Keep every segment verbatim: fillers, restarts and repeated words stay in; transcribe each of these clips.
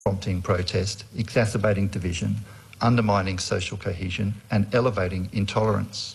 prompting protest, exacerbating division, undermining social cohesion and elevating intolerance.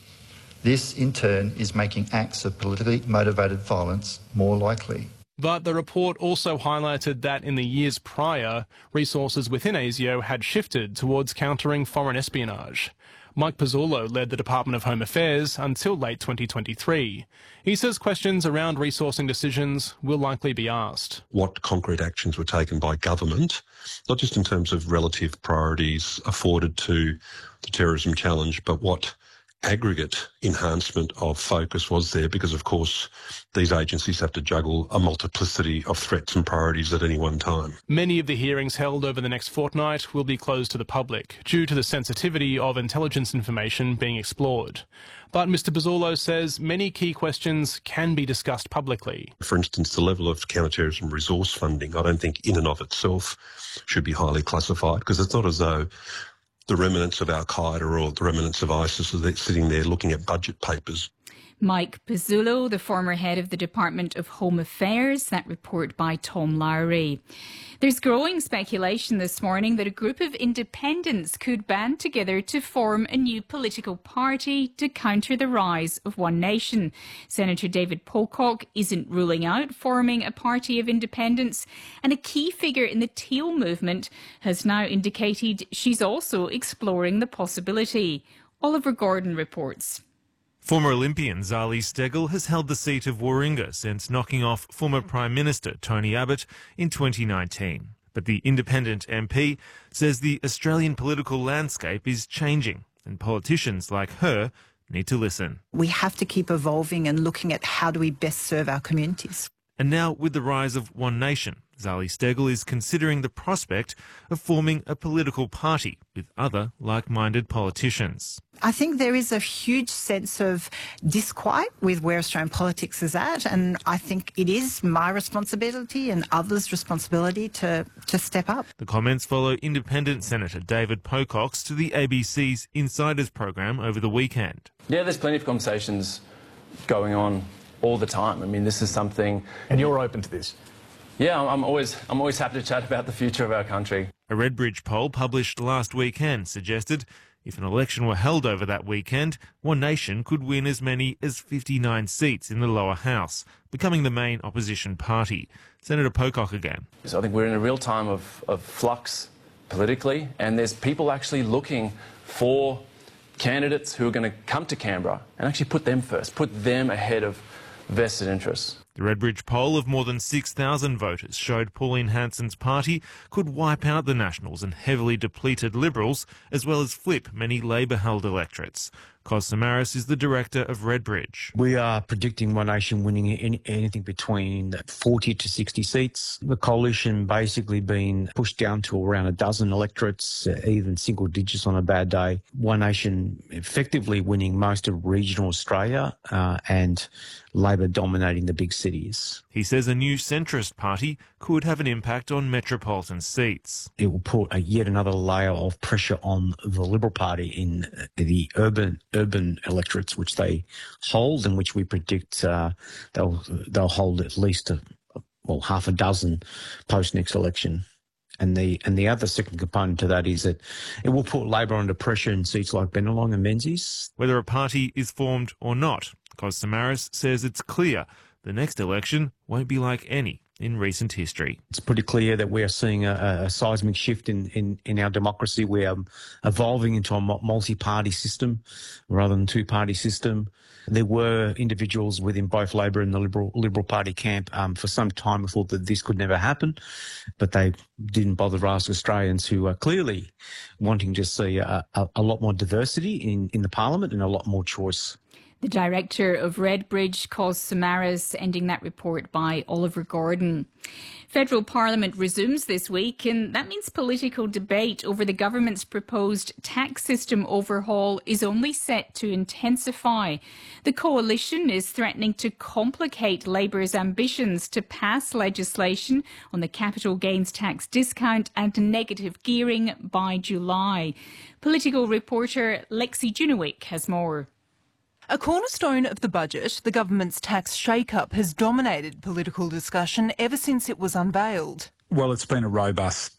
This, in turn, is making acts of politically motivated violence more likely. But the report also highlighted that in the years prior, resources within ASIO had shifted towards countering foreign espionage. Mike Pezzullo led the Department of Home Affairs until late twenty twenty-three. He says questions around resourcing decisions will likely be asked. What concrete actions were taken by government, not just in terms of relative priorities afforded to the terrorism challenge, but what aggregate enhancement of focus was there, because of course these agencies have to juggle a multiplicity of threats and priorities at any one time. Many of the hearings held over the next fortnight will be closed to the public due to the sensitivity of intelligence information being explored. But Mr Pezzullo says many key questions can be discussed publicly. For instance, the level of counterterrorism resource funding, I don't think in and of itself should be highly classified, because it's not as though the remnants of Al-Qaeda or the remnants of ISIS are sitting there looking at budget papers. Mike Pezzullo, the former head of the Department of Home Affairs, that report by Tom Lowry. There's growing speculation this morning that a group of independents could band together to form a new political party to counter the rise of One Nation. Senator David Pocock isn't ruling out forming a party of independents, and a key figure in the Teal movement has now indicated she's also exploring the possibility. Oliver Gordon reports. Former Olympian Zali Steggall has held the seat of Warringah since knocking off former Prime Minister Tony Abbott in twenty nineteen. But the independent M P says the Australian political landscape is changing and politicians like her need to listen. We have to keep evolving and looking at how do we best serve our communities. And now, with the rise of One Nation, Zali Steggall is considering the prospect of forming a political party with other like-minded politicians. I think there is a huge sense of disquiet with where Australian politics is at, and I think it is my responsibility and others' responsibility to, to step up. The comments follow Independent Senator David Pocock's to the A B C's Insiders program over the weekend. Yeah, there's plenty of conversations going on all the time. I mean, this is something... And you're open to this? Yeah, I'm always, I'm always happy to chat about the future of our country. A Redbridge poll published last weekend suggested if an election were held over that weekend, One Nation could win as many as fifty-nine seats in the lower house, becoming the main opposition party. Senator Pocock again. So I think we're in a real time of, of flux politically, and there's people actually looking for candidates who are going to come to Canberra and actually put them first, put them ahead of vested interests. The Redbridge poll of more than six thousand voters showed Pauline Hanson's party could wipe out the Nationals and heavily depleted Liberals, as well as flip many Labor-held electorates. Cos Samaras is the director of Redbridge. We are predicting One Nation winning any, anything between forty to sixty seats. The coalition basically been pushed down to around a dozen electorates, uh, even single digits on a bad day. One Nation effectively winning most of regional Australia uh, and Labor dominating the big cities. He says a new centrist party could have an impact on metropolitan seats. It will put a yet another layer of pressure on the Liberal Party in the urban urban electorates, which they hold and which we predict uh, they'll they'll hold at least a, well half a dozen post next election. And the and the other second component to that is that it will put Labor under pressure in seats like Bennelong and Menzies. Whether a party is formed or not, Cos Samaras says it's clear the next election won't be like any in recent history. It's pretty clear that we are seeing a, a seismic shift in, in, in our democracy. We are evolving into a multi-party system rather than two-party system. There were individuals within both Labor and the Liberal Liberal Party camp um, for some time who thought that this could never happen, but they didn't bother to ask Australians who are clearly wanting to see a, a, a lot more diversity in, in the parliament and a lot more choice. The director of Redbridge, Cos Samaras, ending that report by Oliver Gordon. Federal Parliament resumes this week, and that means political debate over the government's proposed tax system overhaul is only set to intensify. The coalition is threatening to complicate Labor's ambitions to pass legislation on the capital gains tax discount and negative gearing by July. Political reporter Lexi Junowick has more. A cornerstone of the budget, the government's tax shake-up has dominated political discussion ever since it was unveiled. Well, it's been a robust